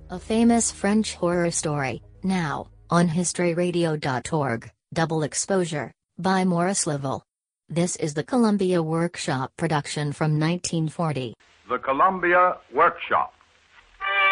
A famous French horror story, now, on historyradio.org, Double Exposure, by Maurice Level. This is the Columbia Workshop production from 1940. The Columbia Workshop.